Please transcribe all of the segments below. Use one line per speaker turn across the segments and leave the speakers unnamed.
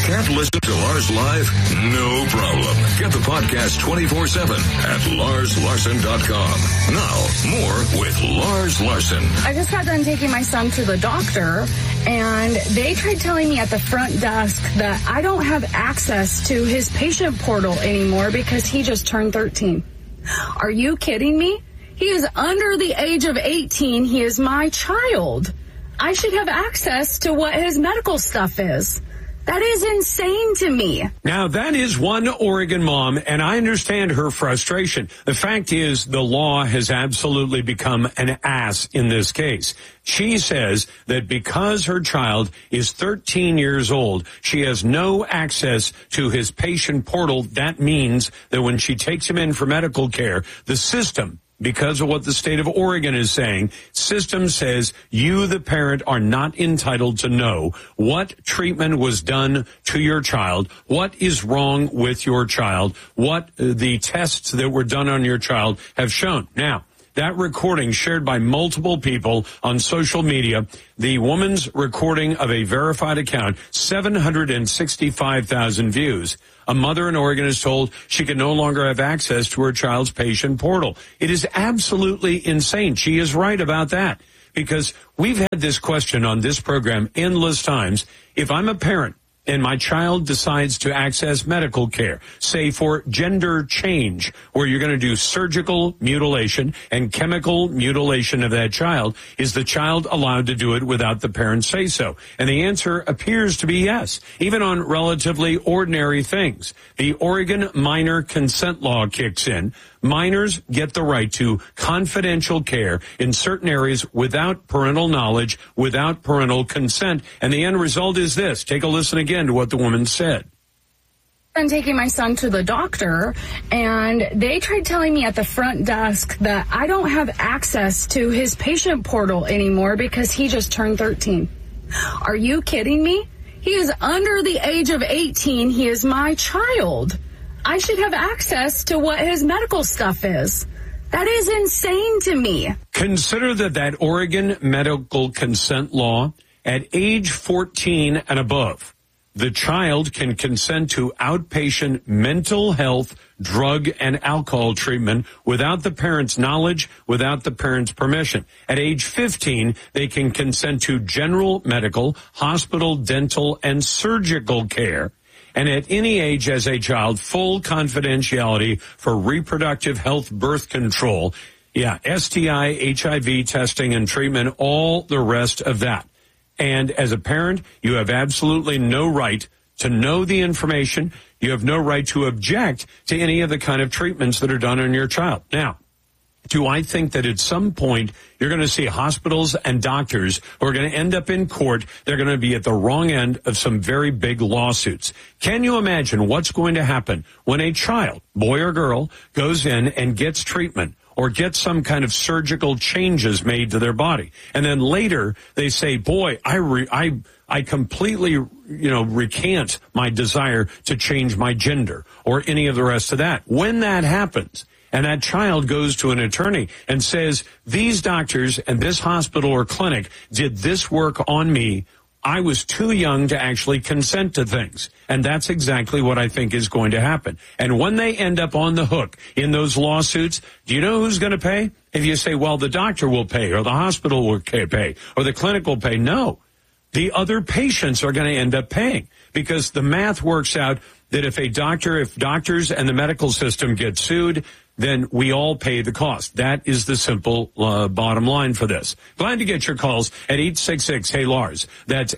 Can't listen to Lars live? No problem. Get the podcast 24/7 at LarsLarson.com. Now, more with Lars Larson.
I just got done taking my son to the doctor, and they tried telling me at the front desk that I don't have access to his patient portal anymore because he just turned 13. Are you kidding me? He is under the age of 18. He is my child. I should have access to what his medical stuff is. That is insane to me.
Now, that is one Oregon mom, and I understand her frustration. The fact is, the law has absolutely become an ass in this case. She says that because her child is 13 years old, she has no access to his patient portal. That means that when she takes him in for medical care, the system, because of what the state of Oregon is saying, system says you, the parent, are not entitled to know what treatment was done to your child, what is wrong with your child, what the tests that were done on your child have shown. Now, that recording shared by multiple people on social media, the woman's recording of a verified account, 765,000 views. A mother in Oregon is told she can no longer have access to her child's patient portal. It is absolutely insane. She is right about that, because we've had this question on this program endless times. If I'm a parent and my child decides to access medical care, say for gender change, where you're going to do surgical mutilation and chemical mutilation of that child, is the child allowed to do it without the parents say so? And the answer appears to be yes, even on relatively ordinary things. The Oregon minor consent law kicks in. Minors get the right to confidential care in certain areas without parental knowledge, without parental consent. And the end result is this. Take a listen again to what the woman said.
I'm taking my son to the doctor, and they tried telling me at the front desk that I don't have access to his patient portal anymore because he just turned 13. Are you kidding me? He is under the age of 18. He is my child. I should have access to what his medical stuff is. That is insane to me.
Consider that Oregon medical consent law, at age 14 and above, the child can consent to outpatient mental health, drug, and alcohol treatment without the parent's knowledge, without the parent's permission. At age 15, they can consent to general medical, hospital, dental, and surgical care. And at any age as a child, full confidentiality for reproductive health, birth control, STI, HIV testing and treatment, all the rest of that. And as a parent, you have absolutely no right to know the information. You have no right to object to any of the kind of treatments that are done on your child. Now, do I think that at some point you're going to see hospitals and doctors who are going to end up in court? They're going to be at the wrong end of some very big lawsuits. Can you imagine what's going to happen when a child, boy or girl, goes in and gets treatment or gets some kind of surgical changes made to their body, and then later they say, boy, I completely, recant my desire to change my gender or any of the rest of that. When that happens, and that child goes to an attorney and says, these doctors and this hospital or clinic did this work on me, I was too young to actually consent to things. And that's exactly what I think is going to happen. And when they end up on the hook in those lawsuits, do you know who's going to pay? If you say, well, the doctor will pay, or the hospital will pay, or the clinic will pay. No, the other patients are going to end up paying, because the math works out that if doctors and the medical system get sued, then we all pay the cost. That is the simple bottom line for this. Glad to get your calls at 866-HEY-LARS. That's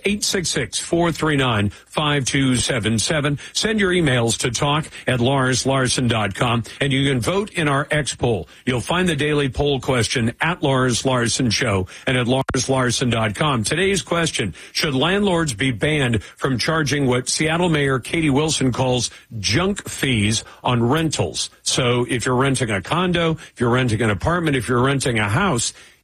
866-439-5277. Send your emails to talk@LarsLarson.com, and you can vote in our X poll. You'll find the daily poll question at Lars Larson Show and at LarsLarson.com. Today's question: should landlords be banned from charging what Seattle Mayor Katie Wilson calls junk fees on rentals? So if you're renting a condo, if you're renting an apartment, if you're renting a house,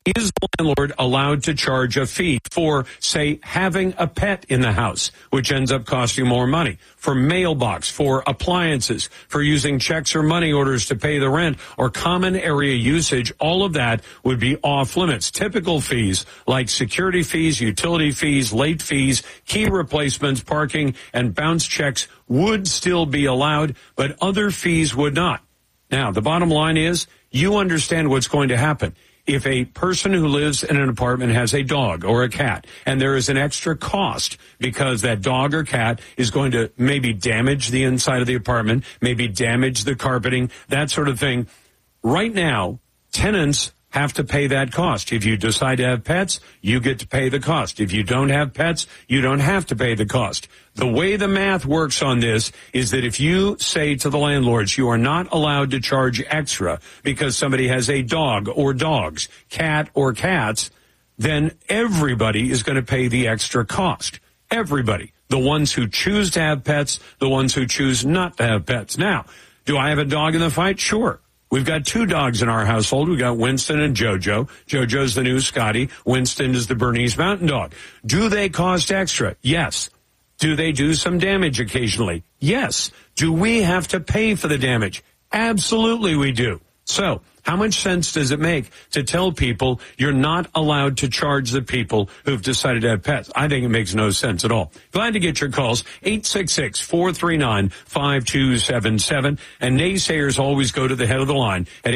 Is the landlord allowed to charge a fee for, say, having a pet in the house, which ends up costing more money, for mailbox, for appliances, for using checks or money orders to pay the rent, or common area usage? All of that would be off limits. Typical fees like security fees, utility fees, late fees, key replacements, parking, and bounce checks would still be allowed, but other fees would not. Now, the bottom line is you understand what's going to happen. If a person who lives in an apartment has a dog or a cat, and there is an extra cost because that dog or cat is going to maybe damage the inside of the apartment, maybe damage the carpeting, that sort of thing, right now, tenants have to pay that cost. If you decide to have pets, you get to pay the cost. If you don't have pets, you don't have to pay the cost. The way the math works on this is that if you say to the landlords you are not allowed to charge extra because somebody has a dog or dogs, cat or cats, then everybody is going to pay the extra cost. Everybody. The ones who choose to have pets, the ones who choose not to have pets. Now, do I have a dog in the fight? Sure. We've got two dogs in our household. We've got Winston and Jojo. Jojo's the new Scotty. Winston is the Bernese Mountain Dog. Do they cost extra? Yes. Do they do some damage occasionally? Yes. Do we have to pay for the damage? Absolutely we do. So, how much sense does it make to tell people you're not allowed to charge the people who've decided to have pets? I think it makes no sense at all. Glad to get your calls. 866-439-5277. And naysayers always go to the head of the line at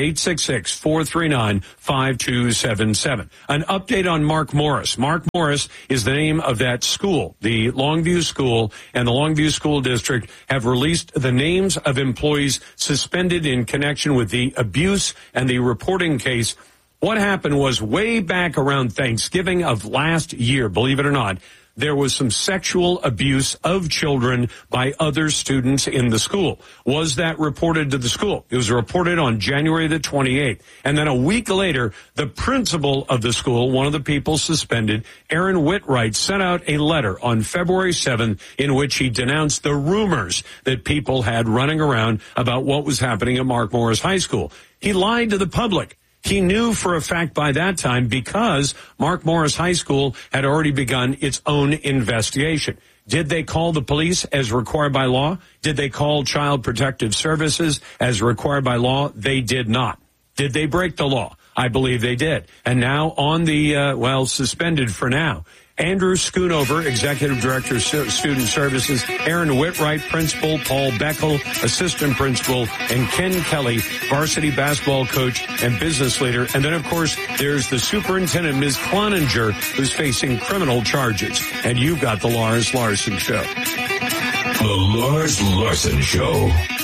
866-439-5277. An update on Mark Morris. Mark Morris is the name of that school. The Longview School and the Longview School District have released the names of employees suspended in connection with the abuse and the reporting case. What happened was way back around Thanksgiving of last year, believe it or not, there was some sexual abuse of children by other students in the school. Was that reported to the school? It was reported on January the 28th. And then a week later, the principal of the school, one of the people suspended, Aaron Whitwright, sent out a letter on February 7th in which he denounced the rumors that people had running around about what was happening at Mark Morris High School. He lied to the public. He knew for a fact by that time because Mark Morris High School had already begun its own investigation. Did they call the police as required by law? Did they call Child Protective Services as required by law? They did not. Did they break the law? I believe they did. And now on the, suspended for now, Andrew Schoonover, Executive Director of Student Services, Aaron Whitwright, Principal, Paul Beckel, Assistant Principal, and Ken Kelly, Varsity Basketball Coach and Business Leader. And then, of course, there's the Superintendent, Ms. Cloninger, who's facing criminal charges. And you've got the Lars Larson Show.
The Lars Larson Show.